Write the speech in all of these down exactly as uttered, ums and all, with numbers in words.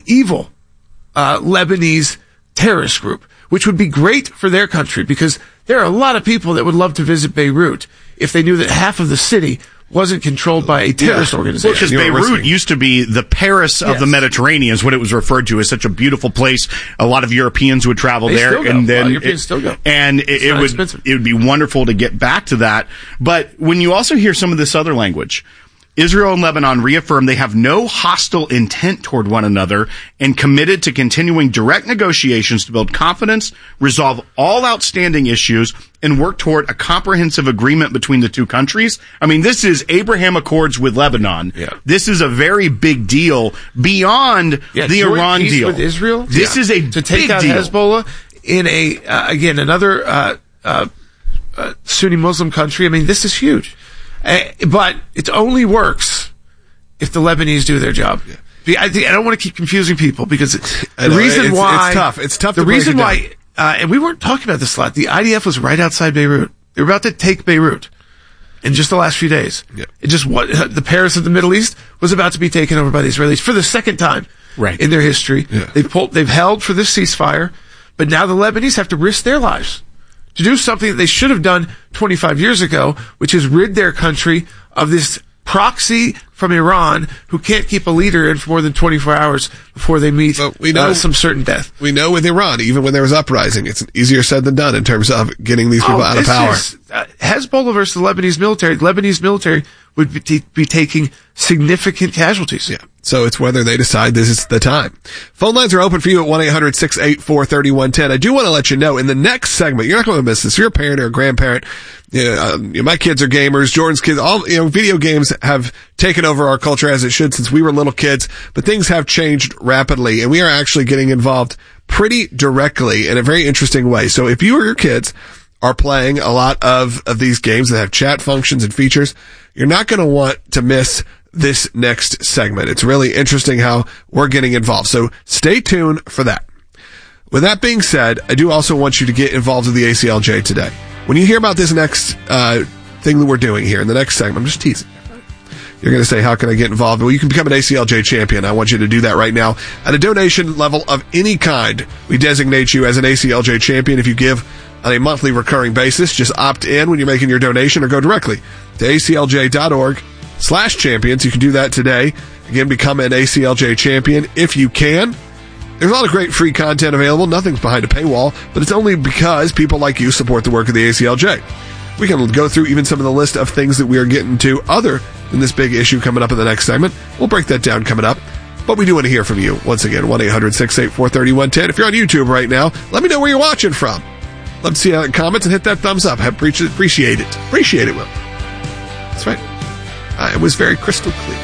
evil uh, Lebanese terrorist group, which would be great for their country because there are a lot of people that would love to visit Beirut if they knew that half of the city wasn't controlled by a terrorist yeah. organization. Because well, Beirut used to be the Paris of yes. the Mediterranean, is what it was referred to as. Such a beautiful place. A lot of Europeans would travel they there, still go. and then a lot of Europeans it, still go. And it, it would expensive. it would be wonderful to get back to that. But when you also hear some of this other language, Israel and Lebanon reaffirm they have no hostile intent toward one another and committed to continuing direct negotiations to build confidence, resolve all outstanding issues, and work toward a comprehensive agreement between the two countries. I mean, this is Abraham Accords with Lebanon. Yeah. This is a very big deal beyond yeah, the joint Iran peace deal. With Israel? This yeah. is a to take big out deal. Hezbollah in a, uh, again, another uh, uh, uh, Sunni Muslim country. I mean, this is huge. Uh, but it only works if the Lebanese do their job. Yeah. I, think, I don't want to keep confusing people because the know, reason it's, why it's tough. It's tough. The to break reason it down. why, uh, and we weren't talking about this a lot. The I D F was right outside Beirut. They were about to take Beirut in just the last few days. Yeah. It just what the Paris of the Middle East was about to be taken over by the Israelis for the second time right. in their history. Yeah. They've pulled, they've held for this ceasefire, but now the Lebanese have to risk their lives to do something that they should have done twenty-five years ago, which is rid their country of this proxy from Iran who can't keep a leader in for more than twenty-four hours before they meet we know, uh, some certain death. We know with Iran, even when there was uprising, it's easier said than done in terms of getting these people oh, out of power. Is, uh, Hezbollah versus the Lebanese military. The Lebanese military would be, t- be taking significant casualties. Yeah. So it's whether they decide this is the time. Phone lines are open for you at one eight hundred six eight four three one one zero. I do want to let you know, in the next segment, you're not going to miss this. If you're a parent or a grandparent, you know, uh, you know, my kids are gamers, Jordan's kids, all, you know, video games have taken over our culture as it should since we were little kids, but things have changed rapidly, and we are actually getting involved pretty directly in a very interesting way. So if you or your kids are playing a lot of, of these games that have chat functions and features, you're not going to want to miss this next segment. It's really interesting how we're getting involved. So stay tuned for that. With that being said, I do also want you to get involved with the A C L J today. When you hear about this next uh thing that we're doing here in the next segment, I'm just teasing. You're going to say, how can I get involved? Well, you can become an A C L J champion. I want you to do that right now. At a donation level of any kind, we designate you as an A C L J champion. If you give on a monthly recurring basis, just opt in when you're making your donation or go directly to aclj.org slash champions. You can do that today. Again, become an A C L J champion if you can. There's a lot of great free content available. Nothing's behind a paywall, but it's only because people like you support the work of the A C L J. We can go through even some of the list of things that we are getting to other than this big issue coming up in the next segment. We'll break that down coming up. But we do want to hear from you. Once again, one eight hundred six eight four three one one zero. If you're on YouTube right now, let me know where you're watching from. Love to see that in comments and hit that thumbs up. I appreciate it. Appreciate it, Will. That's right. Uh, it was very crystal clear.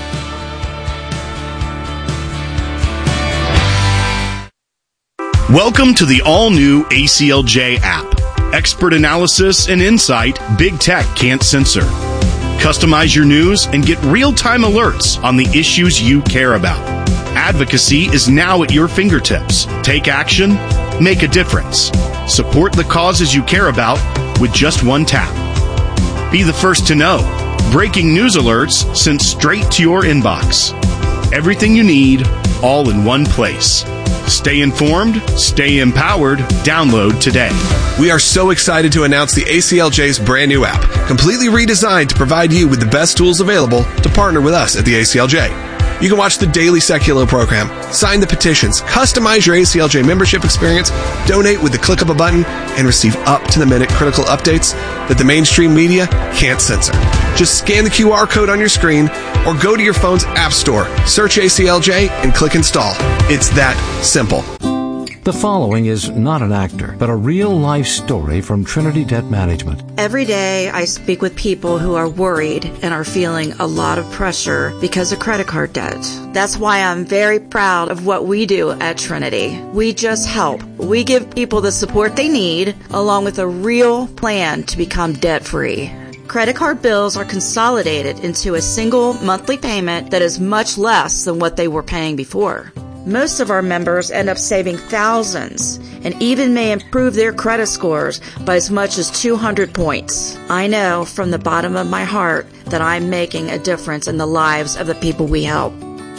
Welcome to the all-new A C L J app. Expert analysis and insight big tech can't censor. Customize your news and get real-time alerts on the issues you care about. Advocacy is now at your fingertips. Take action, make a difference. Support the causes you care about with just one tap. Be the first to know. Breaking news alerts sent straight to your inbox. Everything you need, all in one place. Stay informed, stay empowered. Download today. We are so excited to announce the A C L J's brand new app, completely redesigned to provide you with the best tools available to partner with us at the A C L J. You can watch the daily Secular program, sign the petitions, customize your A C L J membership experience, donate with the click of a button, and receive up-to-the-minute critical updates that the mainstream media can't censor. Just scan the Q R code on your screen or go to your phone's app store, search A C L J, and click install. It's that simple. The following is not an actor, but a real-life story from Trinity Debt Management. Every day I speak with people who are worried and are feeling a lot of pressure because of credit card debt. That's why I'm very proud of what we do at Trinity. We just help. We give people the support they need, along with a real plan to become debt-free. Credit card bills are consolidated into a single monthly payment that is much less than what they were paying before. Most of our members end up saving thousands and even may improve their credit scores by as much as two hundred points. I know from the bottom of my heart that I'm making a difference in the lives of the people we help.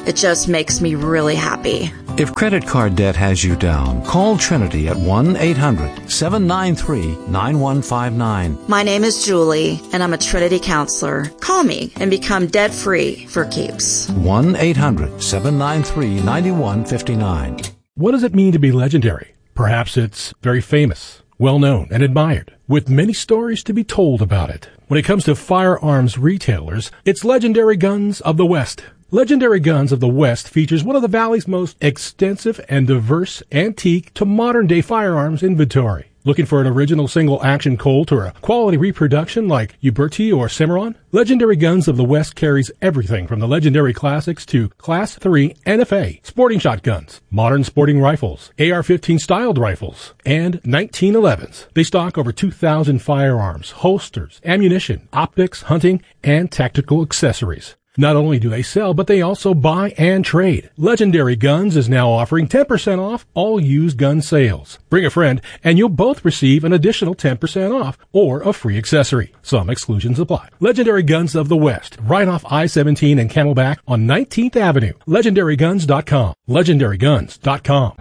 It just makes me really happy. If credit card debt has you down, call Trinity at one eight hundred seven nine three nine one five nine. My name is Julie, and I'm a Trinity counselor. Call me and become debt-free for keeps. one eight hundred seven nine three nine one five nine. What does it mean to be legendary? Perhaps it's very famous, well-known, and admired, with many stories to be told about it. When it comes to firearms retailers, it's Legendary Guns of the West. Legendary Guns of the West features one of the Valley's most extensive and diverse antique to modern-day firearms inventory. Looking for an original single-action Colt or a quality reproduction like Uberti or Cimarron? Legendary Guns of the West carries everything from the legendary classics to Class three N F A, sporting shotguns, modern sporting rifles, A R fifteen styled rifles, and nineteen elevens. They stock over two thousand firearms, holsters, ammunition, optics, hunting, and tactical accessories. Not only do they sell, but they also buy and trade. Legendary Guns is now offering ten percent off all used gun sales. Bring a friend, and you'll both receive an additional ten percent off or a free accessory. Some exclusions apply. Legendary Guns of the West, right off I seventeen and Camelback on nineteenth Avenue. legendary guns dot com. legendary guns dot com.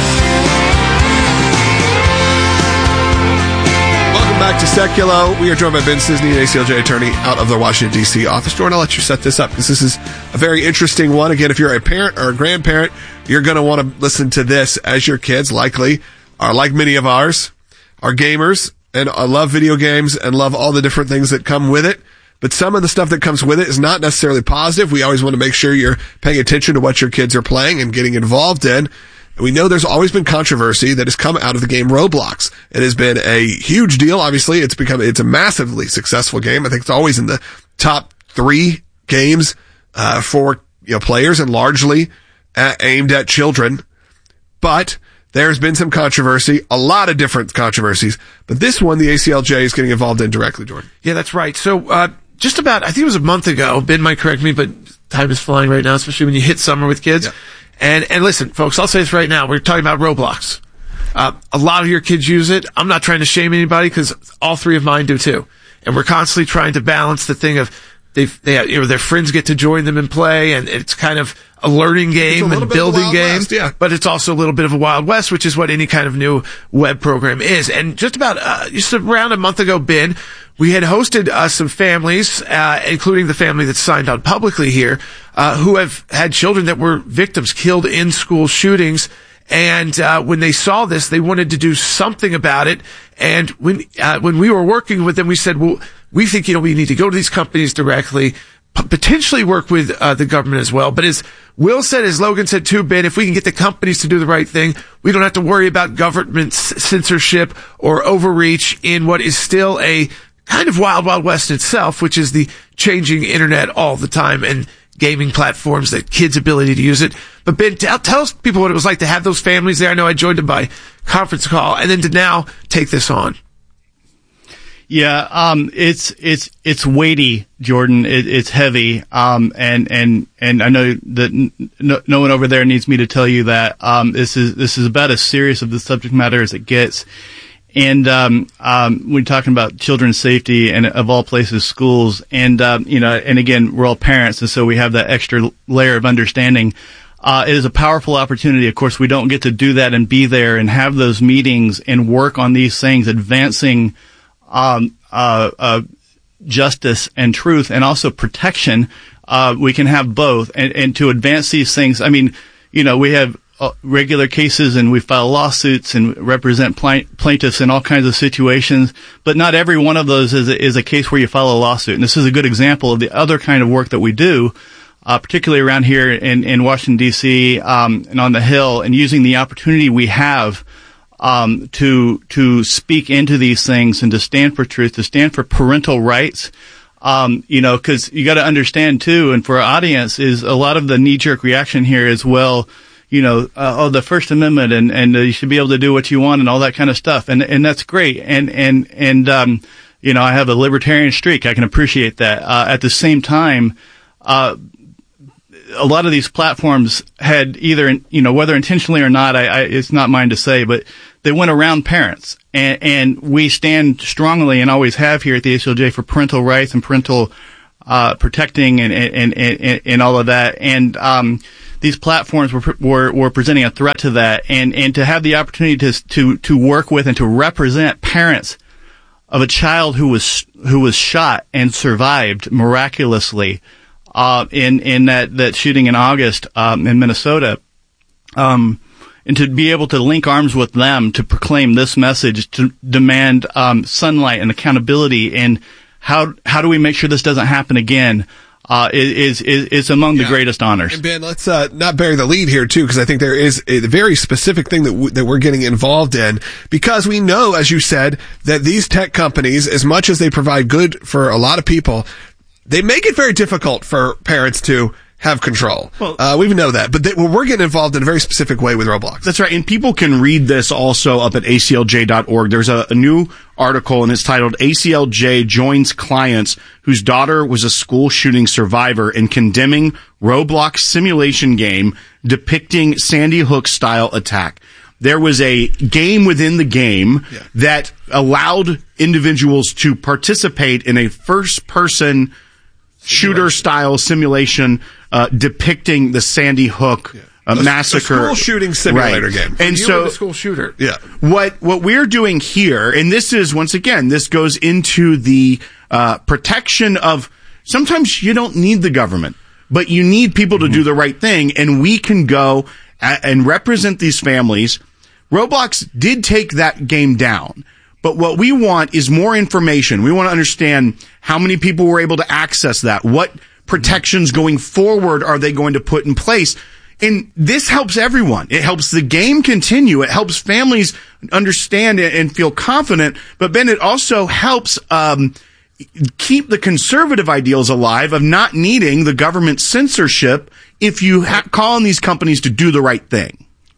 Back to Seculo. We are joined by Ben Cisney, an A C L J attorney out of the Washington, D C office. Jordan, I'll let you set this up because this is a very interesting one. Again, if you're a parent or a grandparent, you're going to want to listen to this as your kids likely are, like many of ours, are gamers and uh, love video games and love all the different things that come with it. But some of the stuff that comes with it is not necessarily positive. We always want to make sure you're paying attention to what your kids are playing and getting involved in. We know there's always been controversy that has come out of the game Roblox. It has been a huge deal. Obviously, it's become, it's a massively successful game. I think it's always in the top three games, uh, for, you know, players and largely uh, aimed at children. But there's been some controversy, a lot of different controversies. But this one, the A C L J is getting involved in directly, Jordan. Yeah, that's right. So, uh, just about, I think it was a month ago, Ben might correct me, but time is flying right now, especially when you hit summer with kids. Yeah. And, and listen, folks, I'll say this right now. We're talking about Roblox. Uh, a lot of your kids use it. I'm not trying to shame anybody because all three of mine do too. And we're constantly trying to balance the thing of they, they have, you know, their friends get to join them and play, and it's kind of a learning game and building game. West, yeah. But it's also a little bit of a Wild West, which is what any kind of new web program is. And just about, uh, just around a month ago, Ben, we had hosted uh, some families, uh, including the family that's signed on publicly here, uh, who have had children that were victims, killed in school shootings. And uh, when they saw this, they wanted to do something about it. And when uh, when we were working with them, we said, well, we think, you know, we need to go to these companies directly, p- potentially work with uh, the government as well. But as Will said, as Logan said too, Ben, if we can get the companies to do the right thing, we don't have to worry about government censorship or overreach in what is still a kind of wild, wild west itself, which is the changing internet all the time and gaming platforms, that kids' ability to use it. But Ben, tell, tell us people what it was like to have those families there. I know I joined them by conference call, and then to now take this on. Yeah, um, it's, it's, it's weighty, Jordan. It, it's heavy. Um, and, and, and I know that no, no one over there needs me to tell you that, um, this is, this is about as serious of the subject matter as it gets. And, um, um, we're talking about children's safety and of all places, schools. And, um, you know, and again, we're all parents. And so we have that extra layer of understanding. Uh, it is a powerful opportunity. Of course, we don't get to do that and be there and have those meetings and work on these things, advancing, um, uh, uh, justice and truth and also protection. Uh, we can have both. And, and to advance these things, I mean, you know, we have regular cases and we file lawsuits and represent plaintiffs in all kinds of situations, but not every one of those is a, is a case where you file a lawsuit. And this is a good example of the other kind of work that we do, uh, particularly around here in, in Washington, D C, um, and on the Hill, and using the opportunity we have um, to to speak into these things and to stand for truth, to stand for parental rights. Um, you know, because you got to understand too, and for our audience, is a lot of the knee-jerk reaction here is, well, you know, uh, oh, the First Amendment, and, and uh, you should be able to do what you want and all that kind of stuff. And, and that's great. And, and, and, um, you know, I have a libertarian streak. I can appreciate that. Uh, at the same time, uh, a lot of these platforms had either, you know, whether intentionally or not, I, I, it's not mine to say, but they went around parents. And, and we stand strongly and always have here at the A C L J for parental rights and parental uh, protecting and, and, and, and all of that. And, um, these platforms were, were, were presenting a threat to that. And, and to have the opportunity to, to, to work with and to represent parents of a child who was, who was shot and survived miraculously, uh, in, in that, that shooting in August, um, in Minnesota, um, and to be able to link arms with them to proclaim this message, to demand, um, sunlight and accountability, and how, how do we make sure this doesn't happen again? Uh, is, is, is among the yeah. greatest honors. And Ben, let's, uh, not bury the lead here too, because I think there is a very specific thing that, w- that we're getting involved in, because we know, as you said, that these tech companies, as much as they provide good for a lot of people, they make it very difficult for parents to have control. Well, uh, we know that, but they, well, we're getting involved in a very specific way with Roblox. That's right. And people can read this also up at A C L J dot org. There's a, a new article, and it's titled A C L J Joins Clients Whose Daughter Was a School Shooting Survivor in Condemning Roblox Simulation Game Depicting Sandy Hook Style Attack. There was a game within the game yeah. that allowed individuals to participate in a first-person shooter-style simulation uh, depicting the Sandy Hook yeah. uh, a, massacre. A school shooting simulator right. game. And you so, the school shooter. Yeah. What what we're doing here, and this is, once again, this goes into the uh, protection of, sometimes you don't need the government, but you need people to mm-hmm. do the right thing, and we can go a- and represent these families. Roblox did take that game down. But what we want is more information. We want to understand how many people were able to access that. What protections going forward are they going to put in place? And this helps everyone. It helps the game continue. It helps families understand it and feel confident. But Ben, it also helps um, keep the conservative ideals alive of not needing the government censorship if you ha- call on these companies to do the right thing.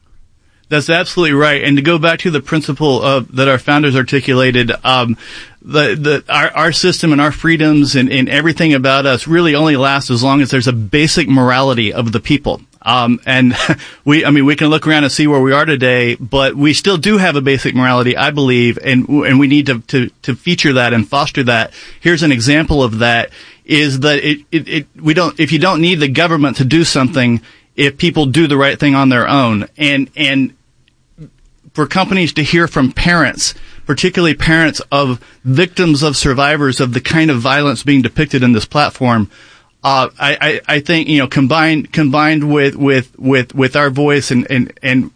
That's absolutely right. And to go back to the principle of that our founders articulated, um, the, the, our, our system and our freedoms and, and everything about us really only lasts as long as there's a basic morality of the people. Um, and we, I mean, we can look around and see where we are today, but we still do have a basic morality, I believe, and, and we need to, to, to feature that and foster that. Here's an example of that, is that it, it, it, we don't, if you don't need the government to do something, if people do the right thing on their own. And, and for companies to hear from parents, particularly parents of victims of survivors of the kind of violence being depicted in this platform, uh, I, I, I think, you know, combined, combined with, with, with, with our voice and, and, and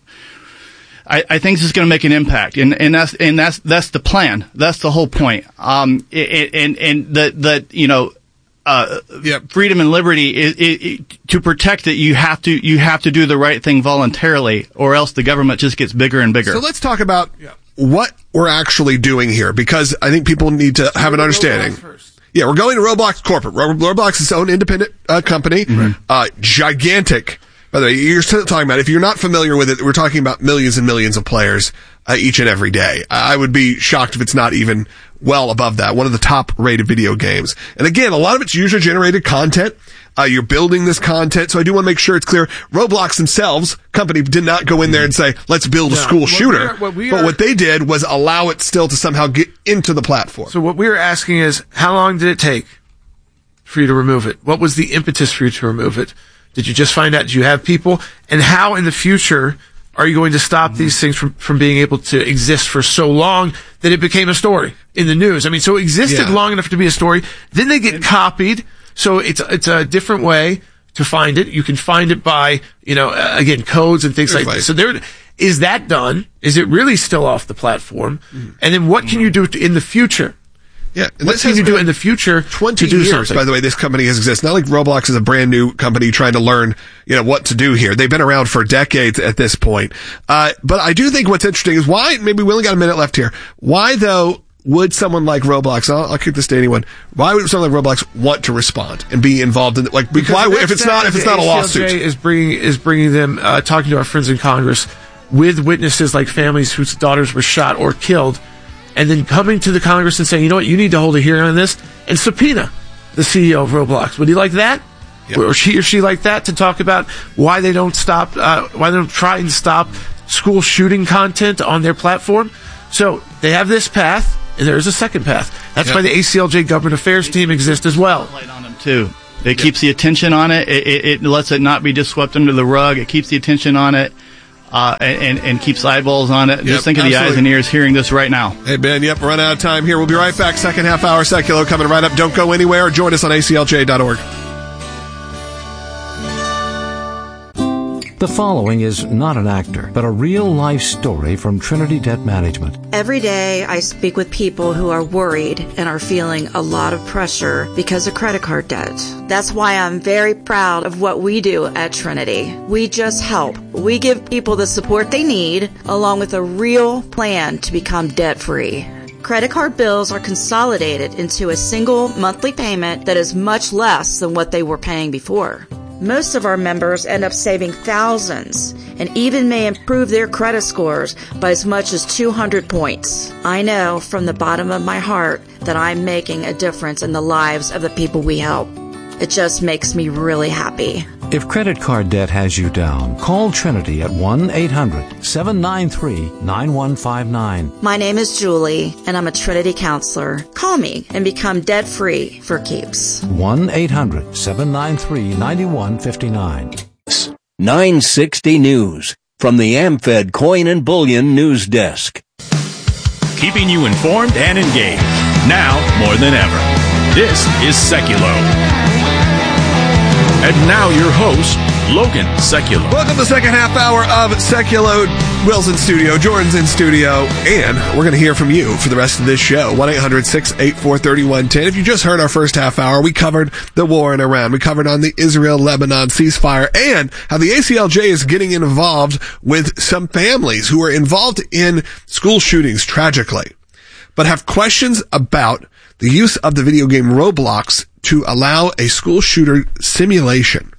I, I think this is going to make an impact. And, and that's, and that's, that's the plan. That's the whole point. Um, it, and, and that, that, you know, Uh, yep. freedom and liberty is, it, it, to protect it, you have to you have to do the right thing voluntarily, or else the government just gets bigger and bigger. So let's talk about yeah. what we're actually doing here, because I think people need to have an understanding. Yeah, we're going to Roblox Corporate. Roblox is its own independent uh, company, mm-hmm. uh, gigantic. By the way, you're talking about, if you're not familiar with it, we're talking about millions and millions of players uh, each and every day. I would be shocked if it's not even well above that. One of the top rated video games. And again, a lot of it's user generated content. Uh, you're building this content. So I do want to make sure it's clear. Roblox themselves, company, did not go in there and say, let's build a no, school what shooter. We are, what we but are, what they did was allow it still to somehow get into the platform. So what we were asking is, how long did it take for you to remove it? What was the impetus for you to remove it? Did you just find out? Did you have people? And how in the future are you going to stop mm-hmm. these things from, from being able to exist for so long that it became a story in the news? I mean, so it existed yeah. long enough to be a story. Then they get copied. So it's, it's a different way to find it. You can find it by, you know, uh, again, codes and things Good like that. So there, is that done? Is it really still off the platform? Mm-hmm. And then what can you do to, in the future? Yeah, and what can you do in the future twenty to do years, something? By the way, this company has existed. Not like Roblox is a brand new company trying to learn, you know, what to do here. They've been around for decades at this point. Uh, but I do think what's interesting is why, maybe we only got a minute left here. Why, though, would someone like Roblox, I'll, I'll kick this to anyone, why would someone like Roblox want to respond and be involved in it? Like, because why, if it's not, if it's not a lawsuit? A C L J is bringing, is bringing them, uh, talking to our friends in Congress with witnesses like families whose daughters were shot or killed, and then coming to the Congress and saying, you know what, you need to hold a hearing on this and subpoena the C E O of Roblox. Would he like that? Yep. Or she or she like that, to talk about why they don't stop, uh, why they don't try and stop school shooting content on their platform? So they have this path, and there is a second path. That's yep. why the A C L J Government Affairs team exists as well. it too. It keeps the attention on it. It, it. it lets it not be just swept under the rug. It keeps the attention on it. Uh, and, and keeps eyeballs on it. Yep, just think of absolutely. The eyes and ears hearing this right now. Hey, Ben, yep, run out of time here. We'll be right back. Second half hour, Secular coming right up. Don't go anywhere. Join us on A C L J dot org. The following is not an actor, but a real-life story from Trinity Debt Management. Every day, I speak with people who are worried and are feeling a lot of pressure because of credit card debt. That's why I'm very proud of what we do at Trinity. We just help. We give people the support they need, along with a real plan to become debt-free. Credit card bills are consolidated into a single monthly payment that is much less than what they were paying before. Most of our members end up saving thousands and even may improve their credit scores by as much as two hundred points. I know from the bottom of my heart that I'm making a difference in the lives of the people we help. It just makes me really happy. If credit card debt has you down, call Trinity at one eight hundred seven nine three nine one five nine. My name is Julie, and I'm a Trinity counselor. Call me and become debt-free for keeps. one eight hundred seven nine three nine one five nine. nine sixty News from the AmFed Coin and Bullion News Desk. Keeping you informed and engaged, now more than ever. This is Seculo. And now your host, Logan Seculo. Welcome to the second half hour of Seculo. Will's in studio, Jordan's in studio, and we're going to hear from you for the rest of this show. one eight hundred six eight four three one one zero. If you just heard our first half hour, we covered the war in Iran. We covered on the Israel-Lebanon ceasefire and how the A C L J is getting involved with some families who are involved in school shootings, tragically, but have questions about the use of the video game Roblox to allow a school shooter simulation,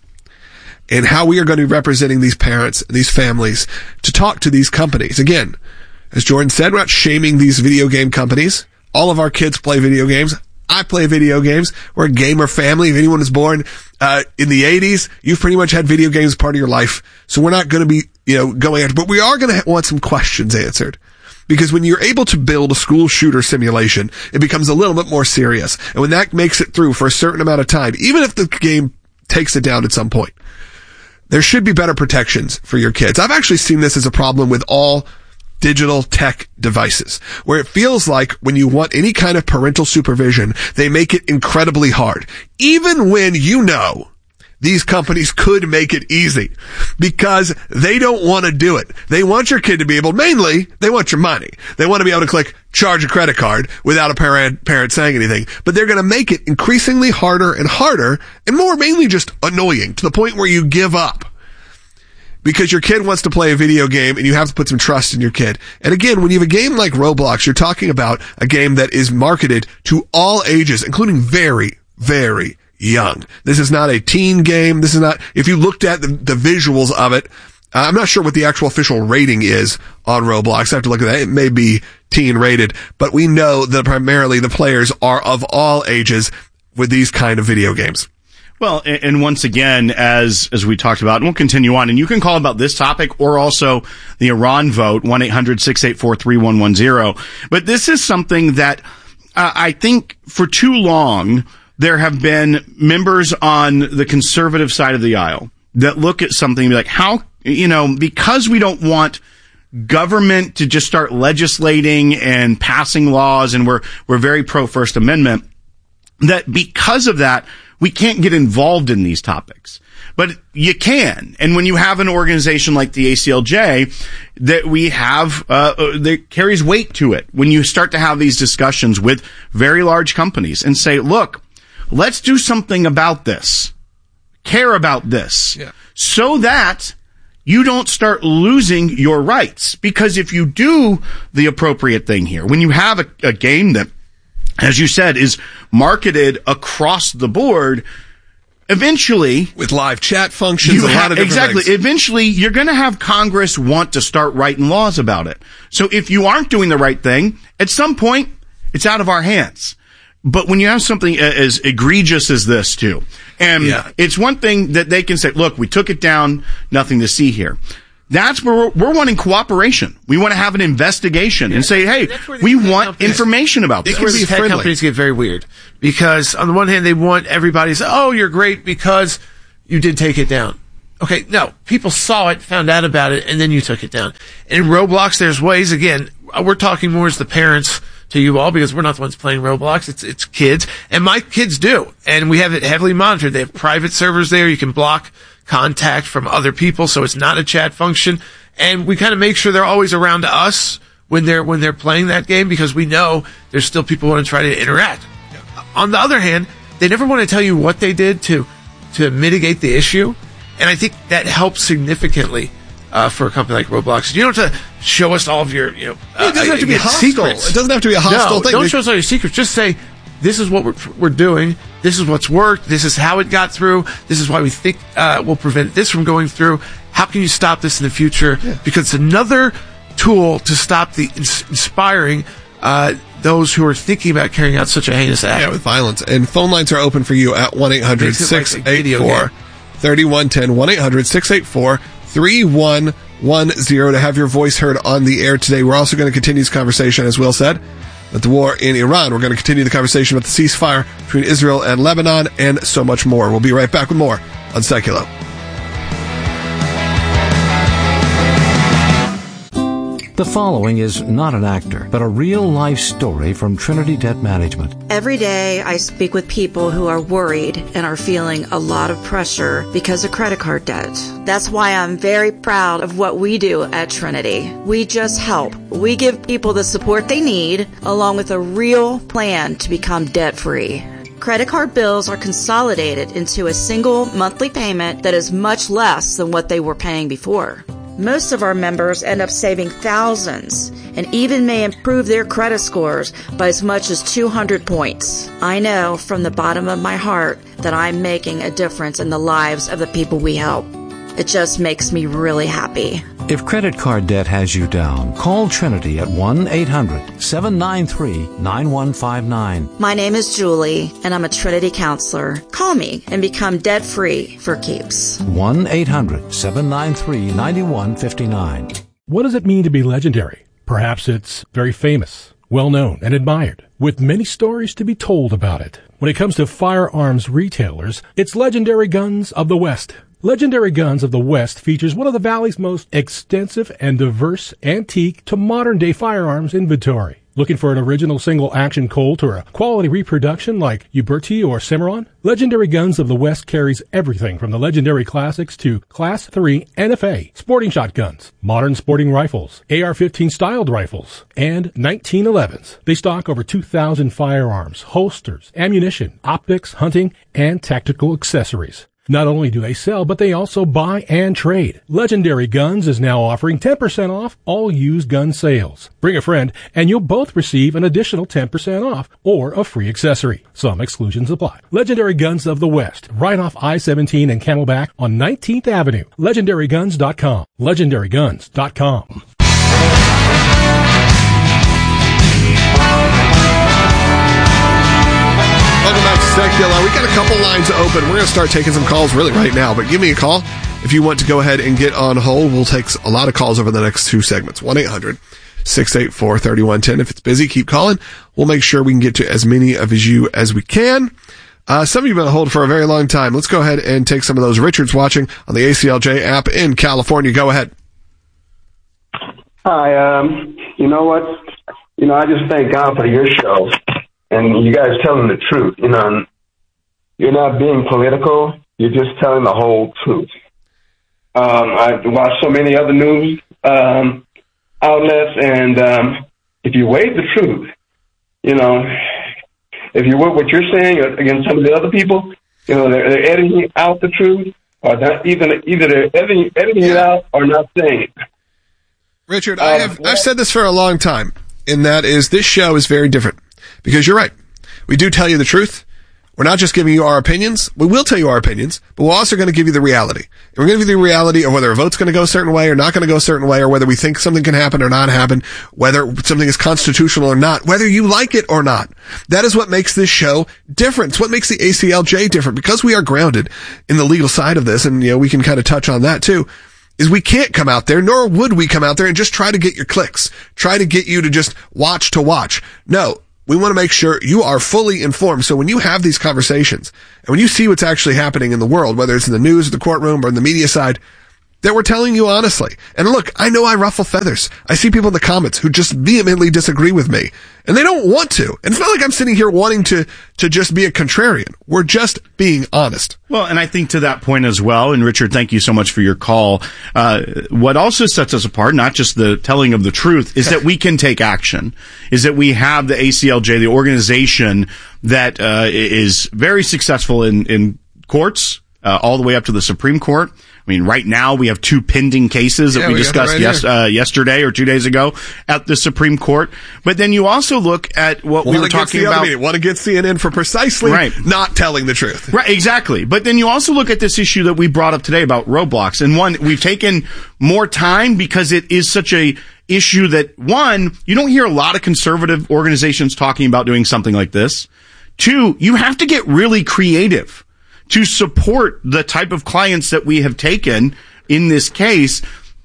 and how we are going to be representing these parents and these families to talk to these companies. Again, as Jordan said, we're not shaming these video game companies. All of our kids play video games. I play video games. We're a gamer family. If anyone was born uh in the eighties, you've pretty much had video games part of your life. So we're not going to be, you know, going after, but we are going to want some questions answered. Because when you're able to build a school shooter simulation, it becomes a little bit more serious. And when that makes it through for a certain amount of time, even if the game takes it down at some point, there should be better protections for your kids. I've actually seen this as a problem with all digital tech devices, where it feels like when you want any kind of parental supervision, they make it incredibly hard. Even when you know these companies could make it easy, because they don't want to do it. They want your kid to be able, mainly, they want your money. They want to be able to click charge a credit card without a parent, parent saying anything. But they're going to make it increasingly harder and harder, and more mainly just annoying, to the point where you give up. Because your kid wants to play a video game and you have to put some trust in your kid. And again, when you have a game like Roblox, you're talking about a game that is marketed to all ages, including very, very young. This is not a teen game. This is not, if you looked at the, the visuals of it, uh, I'm not sure what the actual official rating is on Roblox. I have to look at that. It may be teen rated, but we know that primarily the players are of all ages with these kind of video games. Well, and once again, as as we talked about, and we'll continue on, and you can call about this topic or also the Iran vote, one eight hundred six eight four three one one zero. But this is something that uh, I think for too long, there have been members on the conservative side of the aisle that look at something and be like, how, you know, because we don't want government to just start legislating and passing laws, and we're we're very pro First Amendment, that because of that, we can't get involved in these topics. But you can. And when you have an organization like the A C L J that we have, uh, that carries weight to it, when you start to have these discussions with very large companies and say, look, let's do something about this, care about this, yeah, so that you don't start losing your rights. Because if you do the appropriate thing here, when you have a, a game that, as you said, is marketed across the board, eventually, with live chat functions, a have, lot of different exactly. things. Eventually, you're going to have Congress want to start writing laws about it. So if you aren't doing the right thing, at some point, it's out of our hands. But when you have something as egregious as this, too, and yeah, it's one thing that they can say, look, we took it down, nothing to see here. That's where we're, we're wanting cooperation. We want to have an investigation yeah. and say, hey, we want information about this. This is where these tech companies get very weird. Because on the one hand, they want everybody to say, oh, you're great because you did take it down. Okay, no. People saw it, found out about it, and then you took it down. And in Roblox, there's ways, again, we're talking more as the parents to you all because we're not the ones playing Roblox. It's, it's kids. And my kids do. And we have it heavily monitored. They have private servers there. You can block contact from other people, so it's not a chat function. And we kind of make sure they're always around us when they're, when they're playing that game because we know there's still people who want to try to interact. On the other hand, they never want to tell you what they did to, to mitigate the issue. And I think that helps significantly uh, for a company like Roblox. You don't have to show us all of your, you know, uh, it doesn't have to be hostile. Secrets. It doesn't have to be a hostile no, thing. Don't show us all your secrets. Just say, this is what we're, we're doing. This is what's worked. This is how it got through. This is why we think uh, we'll prevent this from going through. How can you stop this in the future? Yeah. Because it's another tool to stop the ins- inspiring uh, those who are thinking about carrying out such a heinous act. Yeah, with violence. And phone lines are open for you at one eight hundred six eight four three one one zero. one eight hundred six eight four three one one zero to have your voice heard on the air today. We're also going to continue this conversation, as Will said, about the war in Iran. We're going to continue the conversation about the ceasefire between Israel and Lebanon and so much more. We'll be right back with more on Seculo. The following is not an actor, but a real-life story from Trinity Debt Management. Every day I speak with people who are worried and are feeling a lot of pressure because of credit card debt. That's why I'm very proud of what we do at Trinity. We just help. We give people the support they need, along with a real plan to become debt-free. Credit card bills are consolidated into a single monthly payment that is much less than what they were paying before. Most of our members end up saving thousands and even may improve their credit scores by as much as two hundred points. I know from the bottom of my heart that I'm making a difference in the lives of the people we help. It just makes me really happy. If credit card debt has you down, call Trinity at one eight hundred seven nine three nine one five nine. My name is Julie, and I'm a Trinity counselor. Call me and become debt-free for keeps. one eight hundred seven nine three nine one five nine. What does it mean to be legendary? Perhaps it's very famous, well-known, and admired, with many stories to be told about it. When it comes to firearms retailers, it's Legendary Guns of the West. Legendary Guns of the West features one of the Valley's most extensive and diverse antique to modern-day firearms inventory. Looking for an original single-action Colt or a quality reproduction like Uberti or Cimarron? Legendary Guns of the West carries everything from the legendary classics to Class three N F A, sporting shotguns, modern sporting rifles, A R fifteen styled rifles, and nineteen elevens. They stock over two thousand firearms, holsters, ammunition, optics, hunting, and tactical accessories. Not only do they sell, but they also buy and trade. Legendary Guns is now offering ten percent off all used gun sales. Bring a friend, and you'll both receive an additional ten percent off or a free accessory. Some exclusions apply. Legendary Guns of the West, right off I seventeen and Camelback on nineteenth Avenue. Legendary Guns dot com. Legendary Guns dot com. Welcome back to Secular. We got a couple lines open. We're going to start taking some calls really right now, but give me a call if you want to go ahead and get on hold. We'll take a lot of calls over the next two segments. one eight hundred six eight four three one one zero. If it's busy, keep calling. We'll make sure we can get to as many of you as we can. Uh, some of you have been on hold for a very long time. Let's go ahead and take some of those. Richard's watching on the A C L J app in California. Go ahead. Hi, um, you know what? You know, I just thank God for your show. And you guys telling the truth, you know, you're not being political. You're just telling the whole truth. Um, I've watched so many other news um, outlets, and um, if you weigh the truth, you know, if you work what you're saying against some of the other people, you know, they're, they're editing out the truth, or not, either either they're editing, editing it out or not saying it. Richard, I have um, I've said this for a long time, and that is this show is very different. Because you're right. We do tell you the truth. We're not just giving you our opinions. We will tell you our opinions, but we're also going to give you the reality. And we're going to give you the reality of whether a vote's going to go a certain way or not going to go a certain way, or whether we think something can happen or not happen, whether something is constitutional or not, whether you like it or not. That is what makes this show different. It's what makes the A C L J different. Because we are grounded in the legal side of this, and, you know, we can kind of touch on that too. is we can't come out there, nor would we come out there and just try to get your clicks, try to get you to just watch to watch. No, we want to make sure you are fully informed. So when you have these conversations and when you see what's actually happening in the world, whether it's in the news or the courtroom or in the media side, that we're telling you honestly. And look, I know I ruffle feathers. I see people in the comments who just vehemently disagree with me, and they don't want to. And it's not like I'm sitting here wanting to, to just be a contrarian. We're just being honest. Well, and I think to that point as well, and Richard, thank you so much for your call. Uh, what also sets us apart, not just the telling of the truth, is that we can take action, is that we have the A C L J, the organization that uh, is very successful in, in courts, uh, all the way up to the Supreme Court. I mean, right now we have two pending cases that yeah, we, we discussed right yes, uh, yesterday or two days ago at the Supreme Court. But then you also look at what One we were talking about. One against C N N for precisely right. not telling the truth. Right, exactly. But then you also look at this issue that we brought up today about Roblox. And one, we've taken more time because it is such a issue that, one, you don't hear a lot of conservative organizations talking about doing something like this. Two, you have to get really creative to support the type of clients that we have taken in this case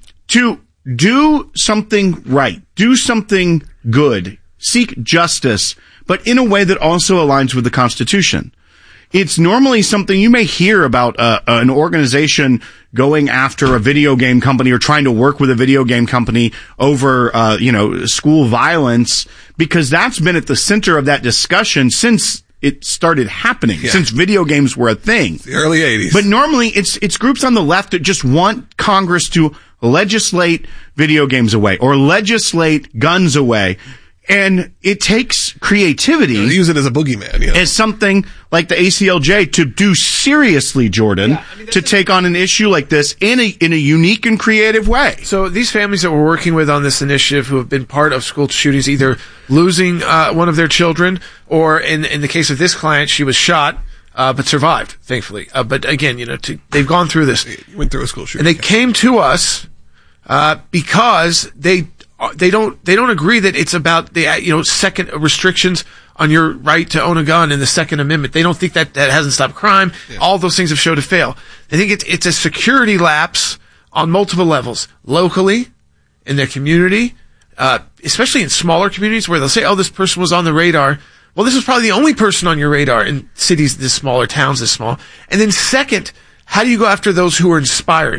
to do something right, do something good, seek justice, but in a way that also aligns with the Constitution. It's normally something you may hear about uh, an organization going after a video game company or trying to work with a video game company over, uh, you know, school violence, because that's been at the center of that discussion since it started happening, yeah. since video games were a thing. The early eighties. But normally it's it's groups on the left that just want Congress to legislate video games away or legislate guns away. And it takes creativity. Yeah, they use it as a boogeyman. Yeah. As something like the A C L J to do seriously, Jordan, yeah, I mean, to take on an issue like this in a in a unique and creative way. So these families that we're working with on this initiative who have been part of school shootings, either losing uh, one of their children or in in the case of this client, she was shot. Uh, but survived, thankfully. Uh, but again, you know, to, they've gone through this. You went through a school shooting. And they came to us, uh, because they, they don't, they don't agree that it's about the, you know, second restrictions on your right to own a gun in the Second Amendment. They don't think that that hasn't stopped crime. Yeah. All those things have shown to fail. They think it's, it's a security lapse on multiple levels. Locally, in their community, uh, especially in smaller communities where they'll say, oh, this person was on the radar. Well, this is probably the only person on your radar in cities this small or towns this small. And then second, how do you go after those who are inspiring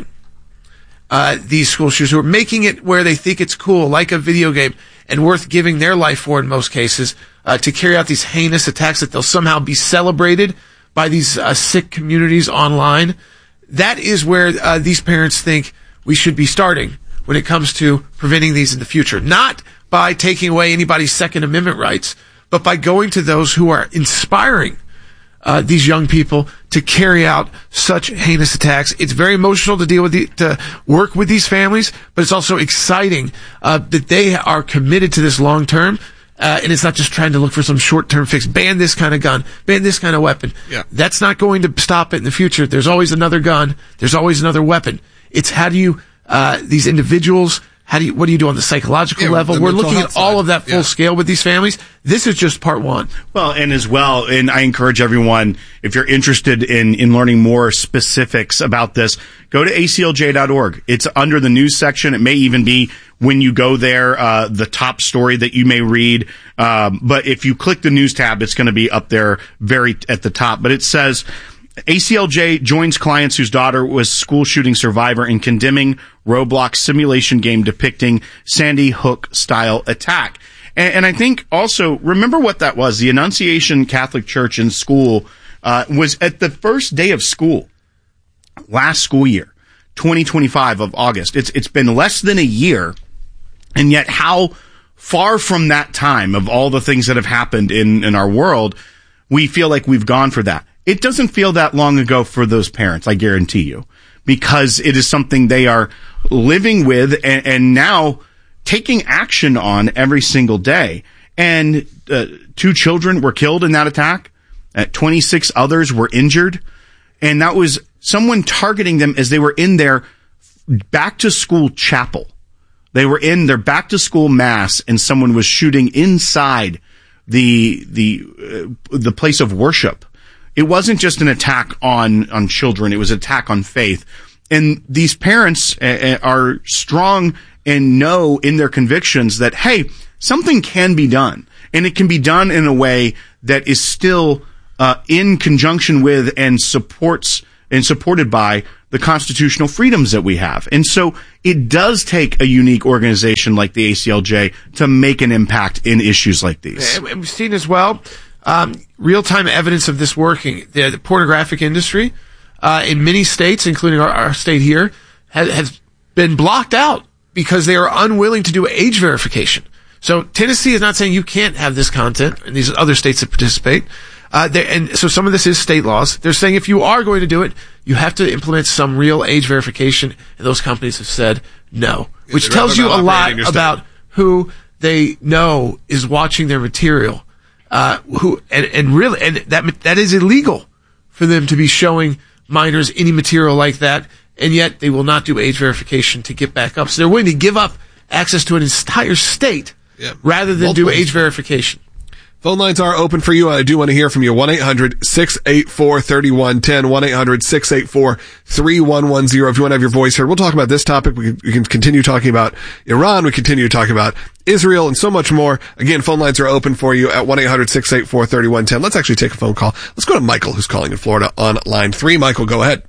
uh, these school shooters, who are making it where they think it's cool, like a video game, and worth giving their life for in most cases, uh, to carry out these heinous attacks that they'll somehow be celebrated by these uh, sick communities online? That is where uh, these parents think we should be starting when it comes to preventing these in the future. Not by taking away anybody's Second Amendment rights, but by going to those who are inspiring uh, these young people to carry out such heinous attacks. It's very emotional to deal with the, to work with these families, but it's also exciting uh, that they are committed to this long term. Uh, and it's not just trying to look for some short-term fix. Ban this kind of gun. Ban this kind of weapon. Yeah. That's not going to stop it in the future. There's always another gun. There's always another weapon. It's how do you, uh, these individuals, how do you, what do you do on the psychological yeah, level? We're looking at all side. of that full yeah. scale with these families. This is just part one. Well, and as well, and I encourage everyone, if you're interested in, in learning more specifics about this, go to A C L J dot org. It's under the news section. It may even be when you go there, uh, the top story that you may read. Um, but if you click the news tab, it's going to be up there very at the top. But it says, A C L J joins clients whose daughter was school shooting survivor in condemning Roblox simulation game depicting Sandy Hook style attack. And, and I think also, remember what that was. The Annunciation Catholic Church in school, uh, was at the first day of school last school year, twenty twenty-five of August. It's, it's been less than a year. And yet how far from that time of all the things that have happened in, in our world, we feel like we've gone for that. It doesn't feel that long ago for those parents, I guarantee you, because it is something they are living with and, and now taking action on every single day. And uh, two children were killed in that attack. Uh, twenty-six others were injured. And that was someone targeting them as they were in their back to school chapel. They were in their back to school mass and someone was shooting inside the, the, uh, the place of worship. It wasn't just an attack on, on children. It was an attack on faith. and these parents uh, are strong and know in their convictions that, hey, something can be done, and it can be done in a way that is still uh, in conjunction with and supports and supported by the constitutional freedoms that we have. And so it does take a unique organization like the A C L J to make an impact in issues like these. And we've seen as well um, real-time evidence of this working. The, the pornographic industry uh, in many states, including our, our state here, has, has been blocked out because they are unwilling to do age verification. So Tennessee is not saying you can't have this content, and these other states that participate. Uh, and so some of this is state laws. They're saying if you are going to do it, you have to implement some real age verification, and those companies have said no, which tells you a lot about who they know is watching their material. Uh, who and, and really, and that that is illegal for them to be showing minors any material like that, and yet they will not do age verification to get back up. So they're willing to give up access to an entire state yep. rather than Multiple. do age verification. Phone lines are open for you. I do want to hear from you. one eight hundred six eight four three one one zero. one eight hundred six eight four three one one zero. If you want to have your voice heard, we'll talk about this topic. We can, we can continue talking about Iran. We continue talking about Israel and so much more. Again, phone lines are open for you at one eight hundred six eight four three one one zero. Let's actually take a phone call. Let's go to Michael, who's calling in Florida on line three. Michael, go ahead.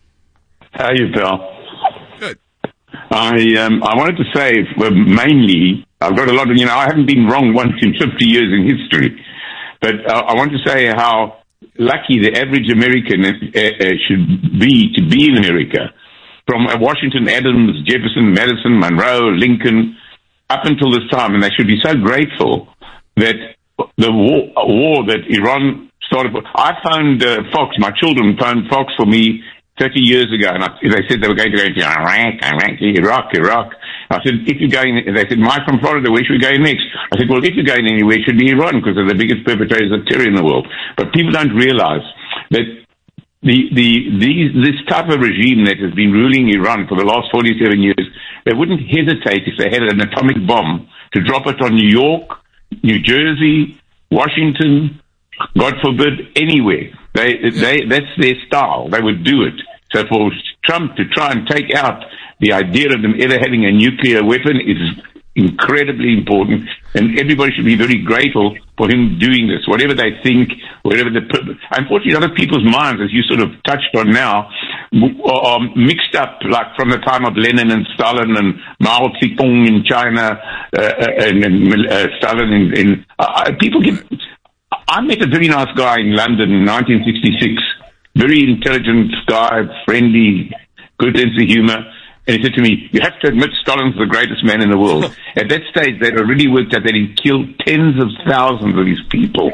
How you, Phil? Good. I um, I wanted to say well, mainly, I've got a lot of, you know, I haven't been wrong once in fifty years in history. But uh, I want to say how lucky the average American uh, uh, should be to be in America. From uh, Washington, Adams, Jefferson, Madison, Monroe, Lincoln, up until this time. And they should be so grateful that the war, war that Iran started. I phoned uh, Fox, my children phoned Fox for me thirty years ago, and I, they said they were going to go into Iraq, Iraq, Iraq, Iraq. I said, if you're going, they said, Mike from Florida, where should we go next? I said, well, if you're going anywhere, it should be Iran, because they're the biggest perpetrators of terror in the world. But people don't realize that the, the, these, this type of regime that has been ruling Iran for the last forty-seven years, they wouldn't hesitate if they had an atomic bomb to drop it on New York, New Jersey, Washington, God forbid, anywhere. They, they, that's their style. They would do it. So for Trump to try and take out the idea of them ever having a nuclear weapon is incredibly important, and everybody should be very grateful for him doing this. Whatever they think, whatever the, unfortunately, other people's minds, as you sort of touched on now, are mixed up, like from the time of Lenin and Stalin and Mao Zedong in China, uh, and, and uh, Stalin in, in uh, people get. I met a very nice guy in London in nineteen sixty-six. Very intelligent guy, friendly, good sense of humor. And he said to me, you have to admit Stalin's the greatest man in the world. At that stage, they'd already worked out that he'd killed tens of thousands of these people.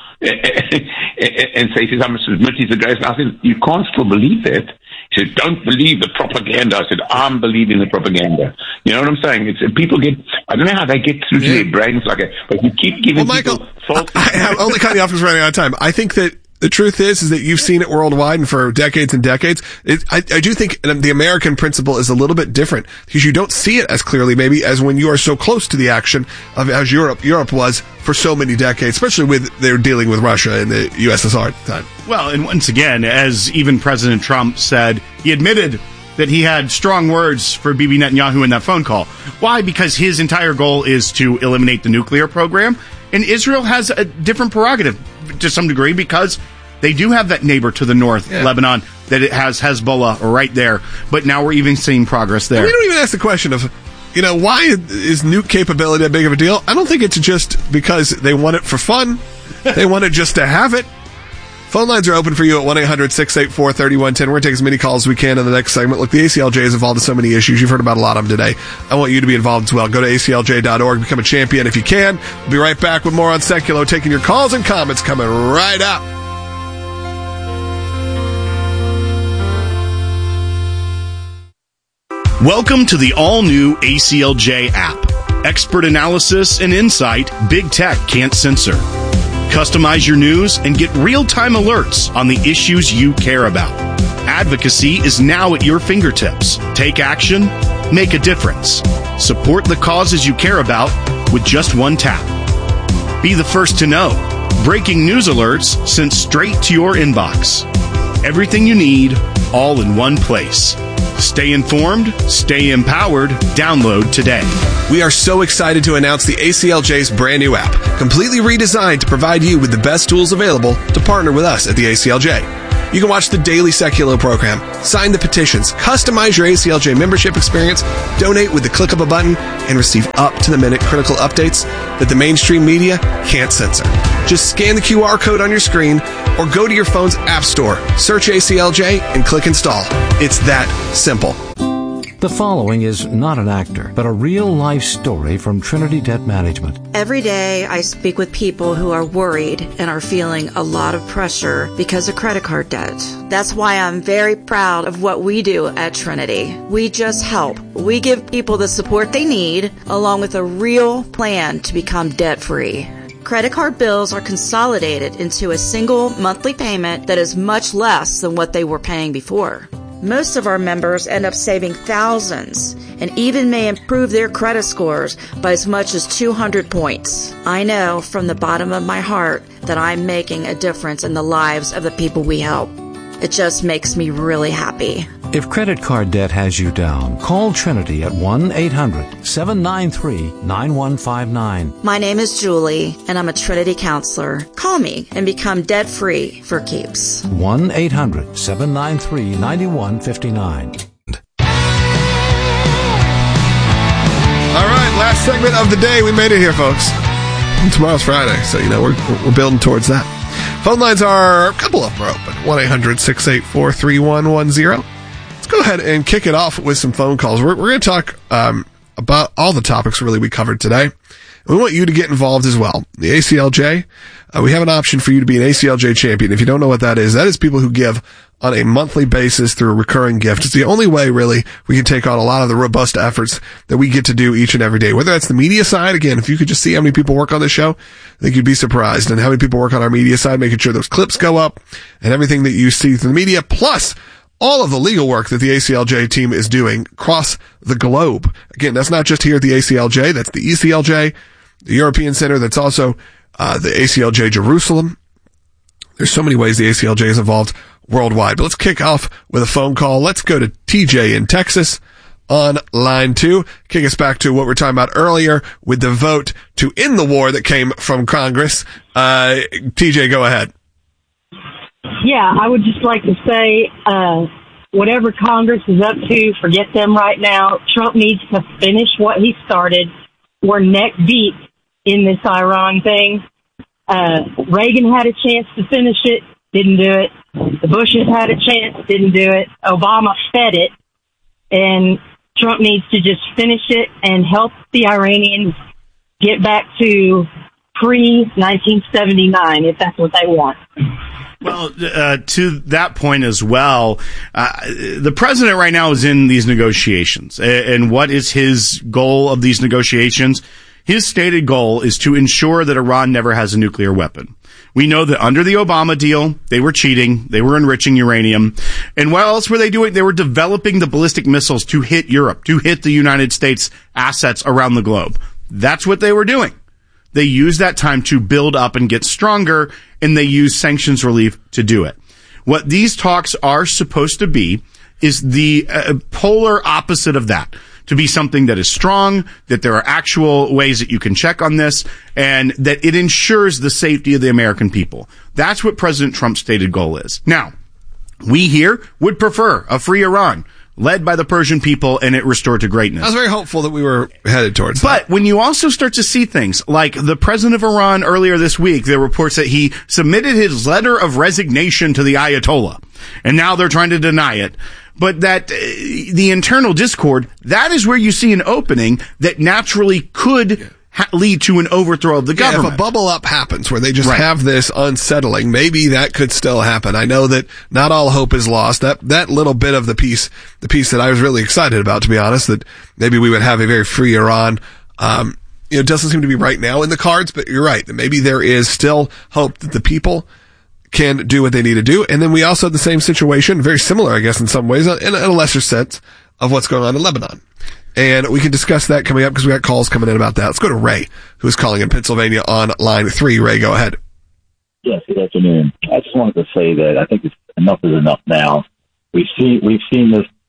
And so he says, I must admit he's the greatest. And I said, you can't still believe that. He said, don't believe the propaganda. I said, I'm believing the propaganda. You know what I'm saying? It's people get, I don't know how they get through yeah. to their brains like that, but you keep giving well, people Michael, false. I, I only cut you off because we're running out of time. I think that the truth is, is that you've seen it worldwide and for decades and decades. It, I, I do think the American principle is a little bit different because you don't see it as clearly maybe as when you are so close to the action of as Europe, Europe was for so many decades, especially with they're dealing with Russia and the U S S R at the time. Well, and once again, as even President Trump said, he admitted that he had strong words for Bibi Netanyahu in that phone call. Why? Because his entire goal is to eliminate the nuclear program. And Israel has a different prerogative to some degree because they do have that neighbor to the north, yeah. Lebanon, that it has Hezbollah right there. But now we're even seeing progress there. We don't even ask the question of, you know, why is nuke capability that big of a deal? I don't think it's just because they want it for fun. They want it just to have it. Phone lines are open for you at one eight hundred six eight four three one one zero. We're going to take as many calls as we can in the next segment. Look, the A C L J is involved in so many issues. You've heard about a lot of them today. I want you to be involved as well. Go to A C L J dot org. Become a champion if you can. We'll be right back with more on Seculo, taking your calls and comments coming right up. Welcome to the all-new A C L J app. Expert analysis and insight big tech can't censor. Customize your news and get real-time alerts on the issues you care about. Advocacy is now at your fingertips. Take action, make a difference. Support the causes you care about with just one tap. Be the first to know. Breaking news alerts sent straight to your inbox. Everything you need, all in one place. Stay informed, stay empowered. Download today. We are so excited to announce the A C L J's brand new app, completely redesigned to provide you with the best tools available to partner with us at the A C L J. You can watch the daily Seculo program, sign the petitions, customize your A C L J membership experience, donate with the click of a button, and receive up-to-the-minute critical updates that the mainstream media can't censor. Just scan the Q R code on your screen or go to your phone's app store, search A C L J, and click install. It's that simple. The following is not an actor, but a real-life story from Trinity Debt Management. Every day I speak with people who are worried and are feeling a lot of pressure because of credit card debt. That's why I'm very proud of what we do at Trinity. We just help. We give people the support they need, along with a real plan to become debt-free. Credit card bills are consolidated into a single monthly payment that is much less than what they were paying before. Most of our members end up saving thousands and even may improve their credit scores by as much as two hundred points. I know from the bottom of my heart that I'm making a difference in the lives of the people we help. It just makes me really happy. If credit card debt has you down, call Trinity at one eight hundred seven nine three nine one five nine. My name is Julie, and I'm a Trinity counselor. Call me and become debt-free for keeps. one eight hundred seven nine three nine one five nine. All right, last segment of the day. We made it here, folks. And tomorrow's Friday, so, you know, we're, we're building towards that. Phone lines are, a couple of them are open. one eight hundred six eight four three one one zero. Let's go ahead and kick it off with some phone calls. We're, we're going to talk um, about all the topics really we covered today. We want you to get involved as well. The A C L J, uh, we have an option for you to be an A C L J champion. If you don't know what that is, that is people who give on a monthly basis through a recurring gift. It's the only way, really, we can take on a lot of the robust efforts that we get to do each and every day. Whether that's the media side, again, if you could just see how many people work on this show, I think you'd be surprised. And how many people work on our media side, making sure those clips go up and everything that you see through the media, plus all of the legal work that the A C L J team is doing across the globe. Again, that's not just here at the A C L J, that's the E C L J, the European Center, that's also uh, the A C L J Jerusalem. There's so many ways the A C L J is involved worldwide. But let's kick off with a phone call. Let's go to T J in Texas on line two. Kick us back to what we were talking about earlier with the vote to end the war that came from Congress. Uh, T J, go ahead. Yeah, I would just like to say, uh, whatever Congress is up to, forget them right now. Trump needs to finish what he started. We're neck deep in this Iran thing. Uh, Reagan had a chance to finish it, didn't do it. The Bushes had a chance, didn't do it. Obama fed it. And Trump needs to just finish it and help the Iranians get back to pre nineteen seventy-nine, if that's what they want. Well, uh, to that point as well, uh, the president right now is in these negotiations. And what is his goal of these negotiations? His stated goal is to ensure that Iran never has a nuclear weapon. We know that under the Obama deal, they were cheating, they were enriching uranium. And what else were they doing? They were developing the ballistic missiles to hit Europe, to hit the United States assets around the globe. That's what they were doing. They used that time to build up and get stronger, and they used sanctions relief to do it. What these talks are supposed to be is the uh, polar opposite of that. To be something that is strong, that there are actual ways that you can check on this, and that it ensures the safety of the American people. That's what President Trump's stated goal is. Now, we here would prefer a free Iran, led by the Persian people, and it restored to greatness. I was very hopeful that we were headed towards that. But when you also start to see things like the president of Iran earlier this week, there were reports that he submitted his letter of resignation to the Ayatollah, and now they're trying to deny it. But that uh, the internal discord, that is where you see an opening that naturally could ha- lead to an overthrow of the yeah, government. If a bubble up happens where they just right. have this unsettling, maybe that could still happen. I know that not all hope is lost. That that little bit of the piece, the piece that I was really excited about, to be honest, that maybe we would have a very free Iran. Um, you know, it doesn't seem to be right now in the cards, but you're right. That maybe there is still hope that the people can do what they need to do. And then we also have the same situation, very similar, I guess, in some ways, in a lesser sense, of what's going on in Lebanon. And we can discuss that coming up because we got calls coming in about that. Let's go to Ray, who's calling in Pennsylvania on line three. Ray, go ahead. Yes, good afternoon. I just wanted to say that I think it's enough is enough now. We've seen, we've seen this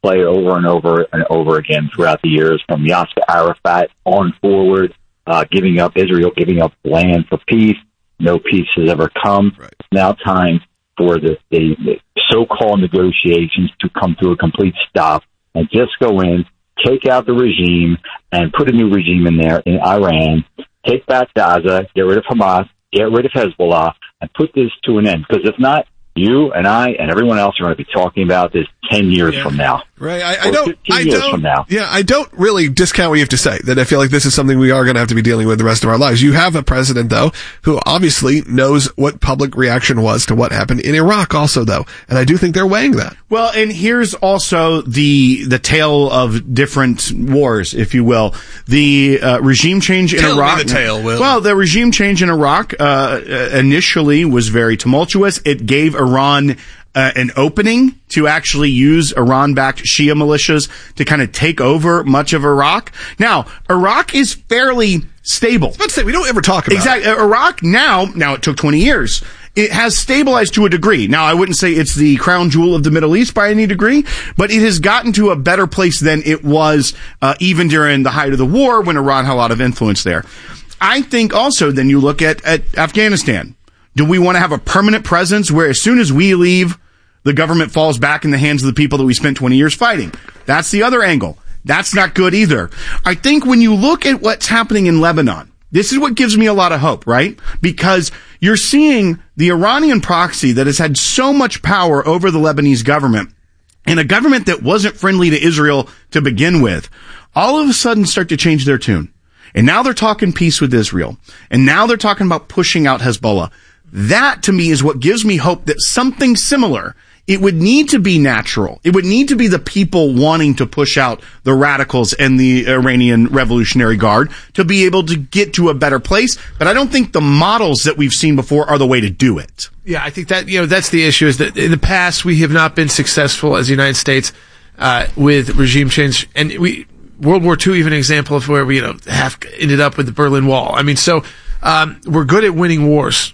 play over and over and over again throughout the years, from Yasser Arafat on forward, uh, giving up Israel, giving up land for peace. No peace has ever come. Right. It's now time for the, the, the so-called negotiations to come to a complete stop and just go in, take out the regime, and put a new regime in there in Iran, take back Gaza, get rid of Hamas, get rid of Hezbollah, and put this to an end. Because if not, you and I and everyone else are going to be talking about this ten years yeah. from now. Right. I, I don't, I years don't, from now. yeah, I don't really discount what you have to say, that I feel like this is something we are going to have to be dealing with the rest of our lives. You have a president, though, who obviously knows what public reaction was to what happened in Iraq also, though. And I do think they're weighing that. Well, and here's also the, the tale of different wars, if you will. The, uh, regime change in Tell Iraq. Me the tale, Will. Well, the regime change in Iraq, uh, initially was very tumultuous. It gave Iran Uh, an opening to actually use Iran-backed Shia militias to kind of take over much of Iraq. Now, Iraq is fairly stable. I was about to say, we don't ever talk about exactly. it. Exactly. Iraq now, now it took twenty years. It has stabilized to a degree. Now, I wouldn't say it's the crown jewel of the Middle East by any degree, but it has gotten to a better place than it was uh, even during the height of the war when Iran had a lot of influence there. I think also then you look at, at Afghanistan. Do we want to have a permanent presence where as soon as we leave, the government falls back in the hands of the people that we spent twenty years fighting? That's the other angle. That's not good either. I think when you look at what's happening in Lebanon, this is what gives me a lot of hope, right? Because you're seeing the Iranian proxy that has had so much power over the Lebanese government, and a government that wasn't friendly to Israel to begin with, all of a sudden start to change their tune. And now they're talking peace with Israel. And now they're talking about pushing out Hezbollah. That, to me, is what gives me hope that something similar, it would need to be natural. It would need to be the people wanting to push out the radicals and the Iranian Revolutionary Guard to be able to get to a better place. But I don't think the models that we've seen before are the way to do it. Yeah, I think that, you know, that's the issue, is that in the past we have not been successful as the United States uh, with regime change. And we, World War Two, even an example of where we, you know, have ended up with the Berlin Wall. I mean, so um, we're good at winning wars.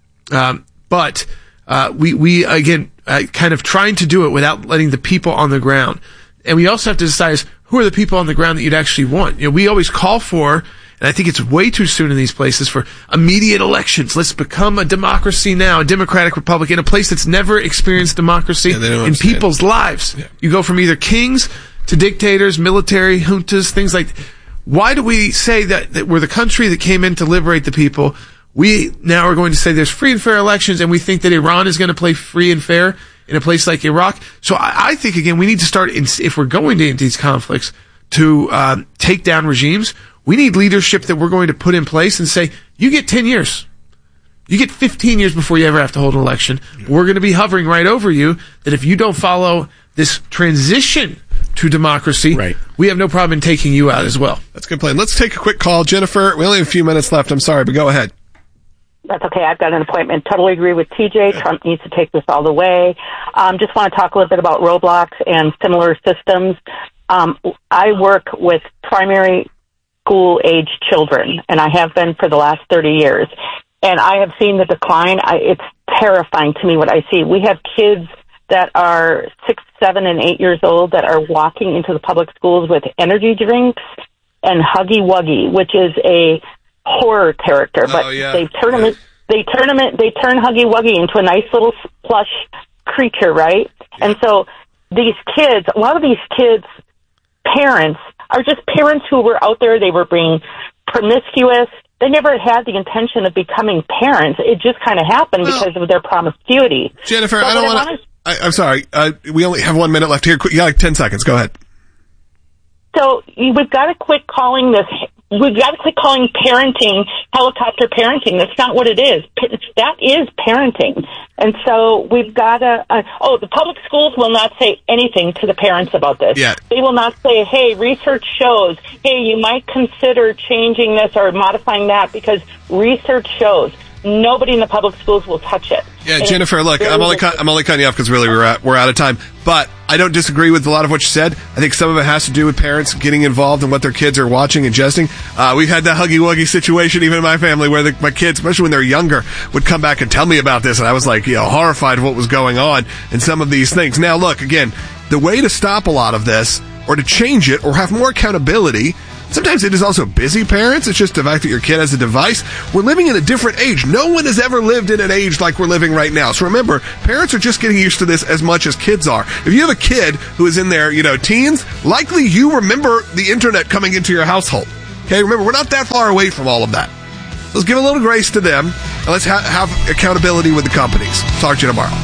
Um, but uh, we, we, again, uh, kind of trying to do it without letting the people on the ground. And we also have to decide is, who are the people on the ground that you'd actually want? You know, we always call for, and I think it's way too soon in these places, for immediate elections. Let's become a democracy now, a democratic republic in a place that's never experienced democracy yeah, in understand. people's lives. Yeah. You go from either kings to dictators, military juntas, things like that. Why do we say that, that we're the country that came in to liberate the people? We now are going to say there's free and fair elections, and we think that Iran is going to play free and fair in a place like Iraq. So I, I think, again, we need to start, in, if we're going to these conflicts, to um, take down regimes. We need leadership that we're going to put in place and say, you get ten years. You get fifteen years before you ever have to hold an election. Yeah. We're going to be hovering right over you, that if you don't follow this transition to democracy, right, we have no problem in taking you out as well. That's a good plan. Let's take a quick call. Jennifer, we only have a few minutes left. I'm sorry, but go ahead. That's okay. I've got an appointment. Totally agree with T J. Trump needs to take this all the way. Um, just want to talk a little bit about Roblox and similar systems. Um, I work with primary school age children, and I have been for the last thirty years. And I have seen the decline. I, it's terrifying to me what I see. We have kids that are six, seven, and eight years old that are walking into the public schools with energy drinks and Huggy Wuggy, which is a horror character, but oh, yeah. they turn him, they turn him, they turn Huggy Wuggy into a nice little plush creature, right? Yeah. And so these kids, a lot of these kids' parents are just parents who were out there. They were being promiscuous. They never had the intention of becoming parents. It just kind of happened well, because of their promiscuity. Jennifer, so I don't want to. I'm sorry. Uh, we only have one minute left here. You got like ten seconds. Go ahead. So we've got to quit calling this. We've got to quit calling parenting helicopter parenting. That's not what it is. That is parenting. And so we've got to, uh, oh, the public schools will not say anything to the parents about this. Yeah. They will not say, hey, research shows, hey, you might consider changing this or modifying that, because research shows. Nobody in the public schools will touch it. Yeah, and Jennifer, look, I'm only cut, I'm only cutting you off because really we're at, we're out of time. But I don't disagree with a lot of what you said. I think some of it has to do with parents getting involved in what their kids are watching and ingesting. Uh, we've had that Huggy Wuggy situation even in my family where the, my kids, especially when they're younger, would come back and tell me about this, and I was like, you know, horrified of what was going on in some of these things. Now, look, again, the way to stop a lot of this, or to change it, or have more accountability, sometimes it is also busy parents. It's just the fact that your kid has a device. We're living in a different age. No one has ever lived in an age like we're living right now. So remember, parents are just getting used to this as much as kids are. If you have a kid who is in their, you know, teens, likely you remember the internet coming into your household. Okay, remember, we're not that far away from all of that. Let's give a little grace to them, and let's ha- have accountability with the companies. Talk to you tomorrow.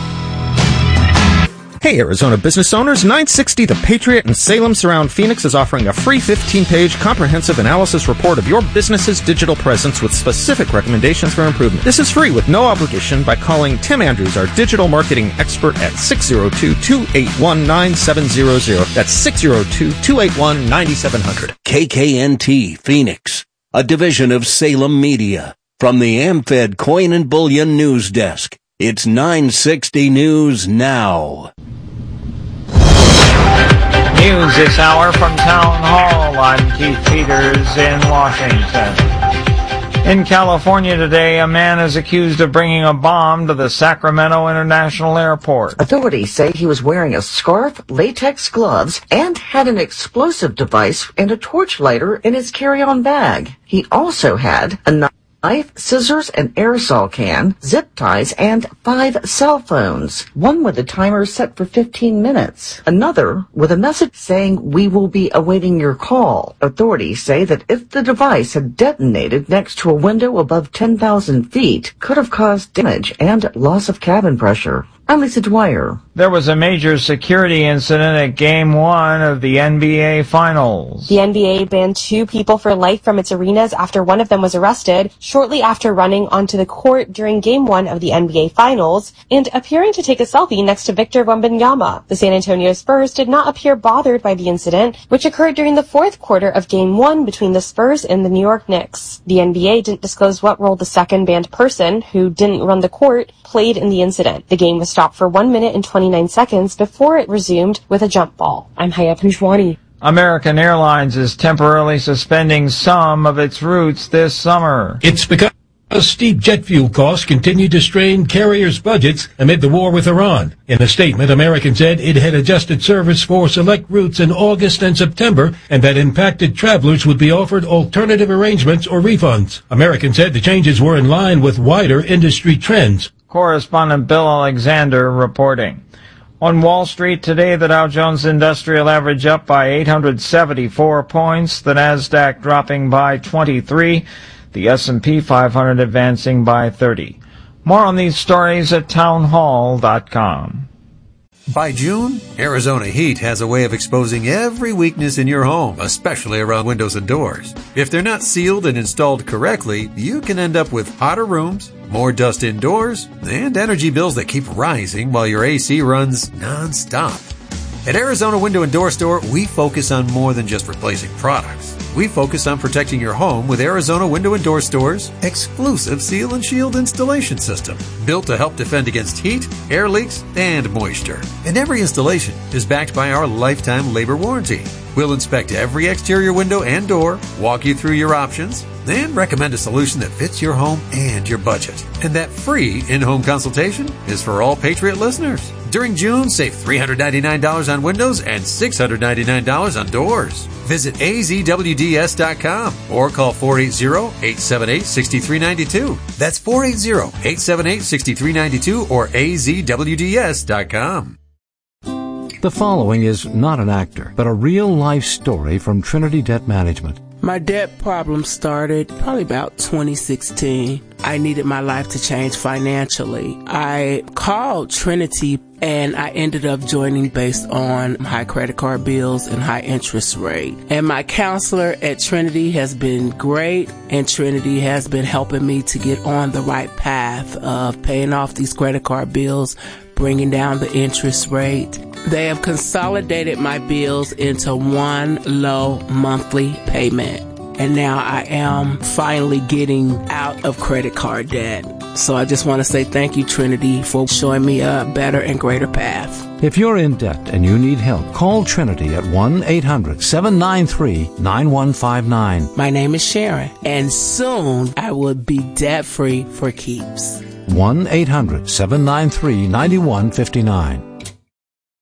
Hey, Arizona business owners, nine sixty The Patriot in Salem Surround Phoenix is offering a free fifteen-page comprehensive analysis report of your business's digital presence with specific recommendations for improvement. This is free with no obligation by calling Tim Andrews, our digital marketing expert, at six oh two, two eight one, nine seven zero zero. That's six oh two, two eight one, nine seven zero zero. K K N T Phoenix, a division of Salem Media. From the AmFed Coin and Bullion News Desk, it's nine sixty News Now. News this hour from Town Hall. I'm Keith Peters in Washington. In California today, a man is accused of bringing a bomb to the Sacramento International Airport. Authorities say he was wearing a scarf, latex gloves, and had an explosive device and a torch lighter in his carry-on bag. He also had a knife. Knife, scissors, an aerosol can, zip ties, and five cell phones. One with a timer set for fifteen minutes. Another with a message saying, "We will be awaiting your call." Authorities say that if the device had detonated next to a window above ten thousand feet, could have caused damage and loss of cabin pressure. I'm Lisa Dwyer. There was a major security incident at Game one of the N B A Finals. The N B A banned two people for life from its arenas after one of them was arrested shortly after running onto the court during Game one of the N B A Finals and appearing to take a selfie next to Victor Wembanyama. The San Antonio Spurs did not appear bothered by the incident, which occurred during the fourth quarter of Game one between the Spurs and the New York Knicks. The N B A didn't disclose what role the second banned person, who didn't run the court, played in the incident. The game was stopped for one minute and twenty-nine seconds before it resumed with a jump ball. I'm Haya Panjwani. American Airlines is temporarily suspending some of its routes this summer. It's because steep jet fuel costs continue to strain carriers' budgets amid the war with Iran. In a statement, American said it had adjusted service for select routes in August and September, and that impacted travelers would be offered alternative arrangements or refunds. American said the changes were in line with wider industry trends. Correspondent Bill Alexander reporting. On Wall Street today, the Dow Jones Industrial Average up by eight hundred seventy-four points, the Nasdaq dropping by twenty-three, the S and P five hundred advancing by thirty. More on these stories at townhall dot com. By June, Arizona Heat has a way of exposing every weakness in your home, especially around windows and doors. If they're not sealed and installed correctly, you can end up with hotter rooms, more dust indoors, and energy bills that keep rising while your A C runs non-stop. At Arizona Window and Door Store, we focus on more than just replacing products. We focus on protecting your home with Arizona Window and Door Store's exclusive Seal and Shield installation system, built to help defend against heat, air leaks, and moisture. And every installation is backed by our lifetime labor warranty. We'll inspect every exterior window and door, walk you through your options, and recommend a solution that fits your home and your budget. And that free in-home consultation is for all Patriot listeners. During June, save three hundred ninety-nine dollars on windows and six hundred ninety-nine dollars on doors. Visit A Z W D S dot com or call four eight zero, eight seven eight, six three nine two. That's four eight zero, eight seven eight, six three nine two or A Z W D S dot com. The following is not an actor, but a real-life story from Trinity Debt Management. My debt problem started probably about twenty sixteen. I needed my life to change financially. I called Trinity and I ended up joining based on high credit card bills and high interest rate. And my counselor at Trinity has been great, and Trinity has been helping me to get on the right path of paying off these credit card bills, bringing down the interest rate. They have consolidated my bills into one low monthly payment. And now I am finally getting out of credit card debt. So I just want to say thank you, Trinity, for showing me a better and greater path. If you're in debt and you need help, call Trinity at one eight hundred, seven nine three, nine one five nine. My name is Sharon, and soon I will be debt-free for keeps. one eight hundred, seven nine three, nine one five nine.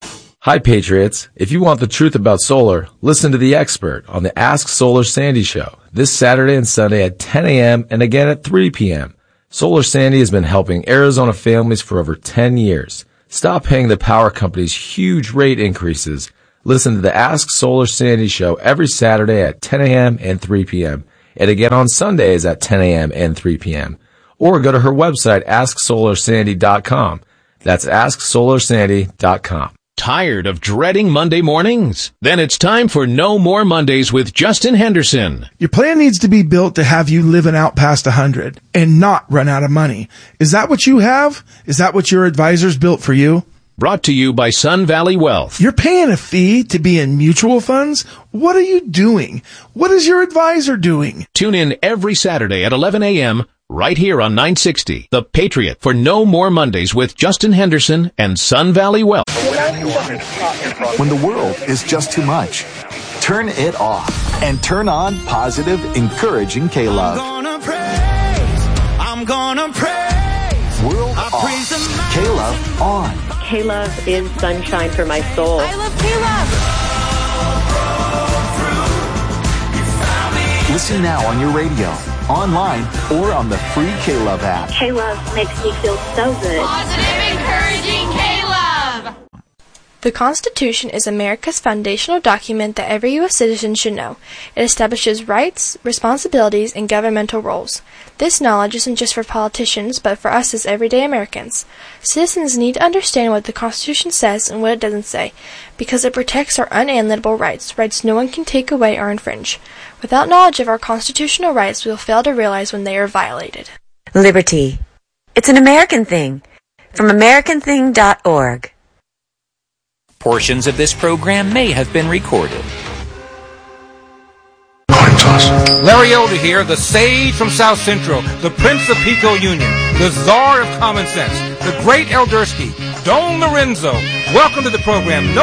Hi, Patriots. If you want the truth about solar, listen to the expert on the Ask Solar Sandy show this Saturday and Sunday at ten a.m. and again at three p.m. Solar Sandy has been helping Arizona families for over ten years. Stop paying the power companies huge rate increases. Listen to the Ask Solar Sandy show every Saturday at ten a.m. and three p.m. and again on Sundays at ten a.m. and three p.m. Or go to her website, ask solar sandy dot com. That's ask solar sandy dot com. Tired of dreading Monday mornings? Then it's time for No More Mondays with Justin Henderson. Your plan needs to be built to have you living out past one hundred and not run out of money. Is that what you have? Is that what your advisor's built for you? Brought to you by Sun Valley Wealth. You're paying a fee to be in mutual funds? What are you doing? What is your advisor doing? Tune in every Saturday at eleven a.m. right here on nine sixty, The Patriot, for No More Mondays with Justin Henderson and Sun Valley Wealth. When the world is just too much, turn it off and turn on positive, encouraging K-Love. I'm gonna praise, I'm gonna praise. World I off, praise K-Love on. K-Love is sunshine for my soul. I love K-Love. Listen now on your radio, online, or on the free K-Love app. K-Love makes me feel so good. Positive, encouraging K-Love. The Constitution is America's foundational document that every U S citizen should know. It establishes rights, responsibilities, and governmental roles. This knowledge isn't just for politicians, but for us as everyday Americans. Citizens need to understand what the Constitution says and what it doesn't say, because it protects our unalienable rights, rights no one can take away or infringe. Without knowledge of our constitutional rights, we will fail to realize when they are violated. Liberty. It's an American thing. From American thing dot org. Portions of this program may have been recorded. Larry Elder here, the sage from South Central, the Prince of Pico Union, the Czar of Common Sense, the great Eldersky, Don Lorenzo. Welcome to the program. No